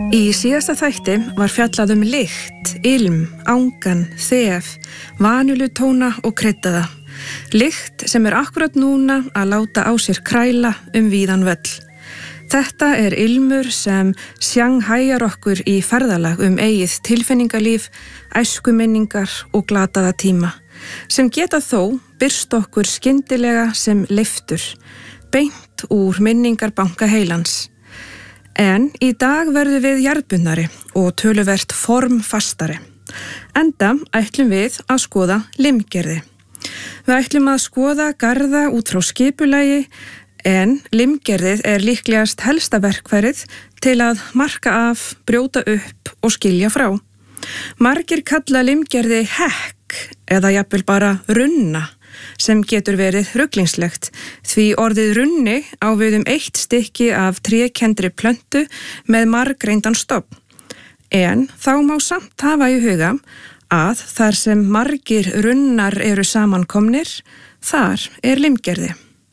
Í síðasta þætti var fjallað lykt, ilm, angan, þef, vaniljutóna og kryddaða. Lykt sem akkurat núna að láta á sér kræla víðan völl. Þetta ilmur sem sjanghæjar okkur í ferðalag eigið tilfinningalíf, æskuminningar og glataða tíma, sem geta þó birst okkur skyndilega sem leiftur, beint úr minningarbanka heilans. En í dag verðum við jarðbundnari og töluvert formfastari. Enda ætlum við að skoða limgerði. Við ætlum að skoða garða út frá skipulagi, en limgerðið líklegast helsta verkfærið til að marka af, brjóta upp og skilja frá. Margir kalla limgerði hekk eða jafnvel bara runna, sem getur verið ruglingslegt, því orðið runni á við eitt stykki af trékenndri plöntu með margreindan stofn. En þá má samt hafa í huga að þar sem margir runnar eru samankomnir, þar limgerði.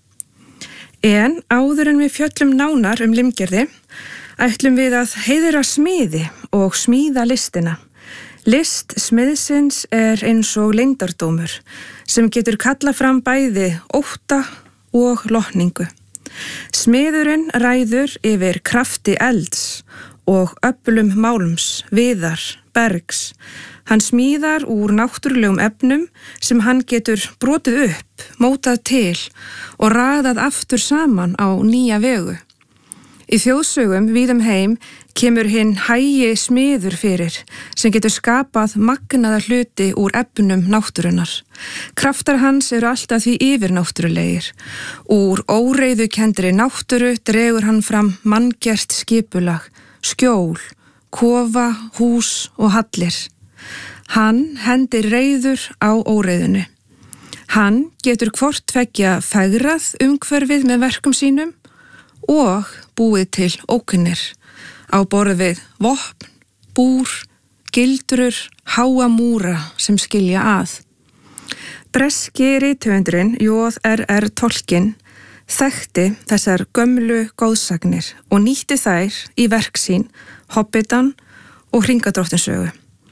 En áður en við fjöllum nánar limgerði, ætlum við að heiðra smiði og smíða listina. List smiðsins eins og leyndardómur, sem getur kallað fram bæði ótta og lotningu. Smiðurinn ræður yfir krafti elds og öflum málms, viðar, bergs. Hann smíðar úr náttúrulegum efnum sem hann getur brotið upp, mótað til og raðað aftur saman á nýja vegu. Í þjóðsögum víðum heim kemur hinn hægi smiður fyrir sem getur skapað magnaða hluti úr efnum náttúrunnar. Kraftar hans alltaf því yfirnáttúrulegir. Úr óreiðukenndri náttúru dregur hann fram manngert skipulag, skjól, kofa, hús og hallir. Hann hendir reiður á óreiðunu. Hann getur hvort tveggja fegrað umhverfið með verkum sínum og búið til ókunnir á borð við vopn, búr, gildrur, háa múra sem skilja að. Breski rithöfundurinn J.R.R. Tolkien þekkti þessar gömlu góðsagnir og nýtti þær í verk sín Hobbitan og Hringadróttinssögu.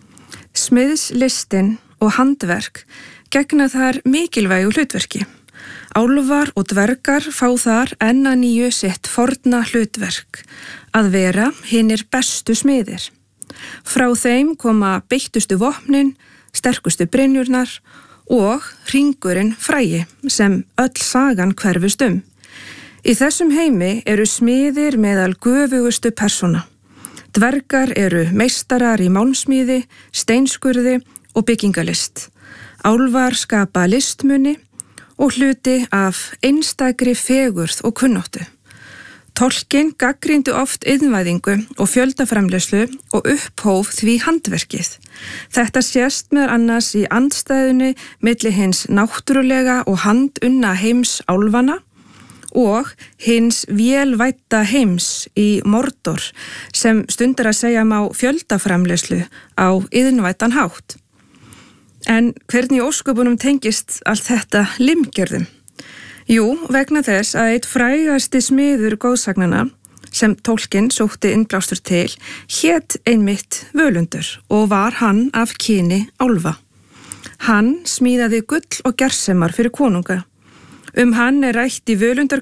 Smiðslistin og handverk gegna þar mikilvægu hlutverki. Álfar og dvergar fá þar enn að nýju sitt forna hlutverk, að vera hinir bestu smiðir. Frá þeim koma beittustu vopnin, sterkustu brynjurnar og hringurinn frægi sem öll sagan hverfust Í þessum heimi smiðir meðal göfugustu persóna. Dvergar meistarar í málmsmíði, steinskurði og byggingalist. Álfar skapa listmuni og hluti af einstakri fegurð og kunnáttu. Tolkien gagnrýndi oft iðnvæðingu og fjöldaframleiðslu og upphóf því handverkið. Þetta sést meðal annars í andstæðunni milli hins náttúrulega og handunna heims álfanna og hins vélvædda heims í Mordor, sem stundar að segja má fjöldaframleiðslu á iðnvæddan hátt. En hvernig í ósköpunum tengist allt þetta limgerðum? Jú, vegna þess að einn frægasti smiður góðsagnanna sem Tolkien sótti innblástur til hét einmitt Völundur og var hann af kyni álfa. Hann smíðaði gull og gersemar fyrir konunga. Hann rætt í Völundar